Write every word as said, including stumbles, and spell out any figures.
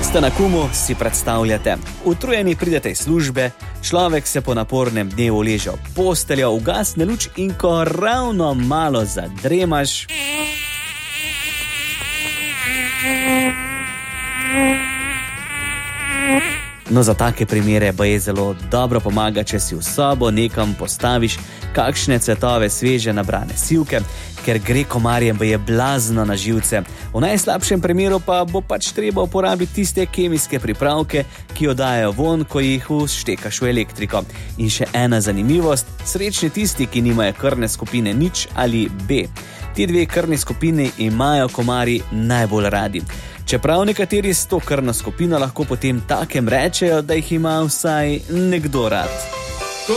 Ste na Kumu, si predstavljate. Utrujeni pridete iz službe, človek se po napornem dnevu leže v posteljo, ugasne luč in ko ravno malo zadremaš, no, za take primere pa je zelo dobro pomaga, če si v sobo nekam postaviš kakšne cvetove sveže nabrane sivke, ker gre komarjem pa je blazno na živce. V najslabšem primeru pa bo pač treba uporabiti tiste kemijske pripravke, ki oddajajo von, ko jih vštekaš v elektriko. In še ena zanimivost, srečni tisti, ki nimajo krvne skupine nič ali B. Ti dve krvni skupini imajo komarji najbolj radi. Čeprav nekateri s to krvno skupino lahko potem takem rečejo, da jih ima vsaj nekdo rad.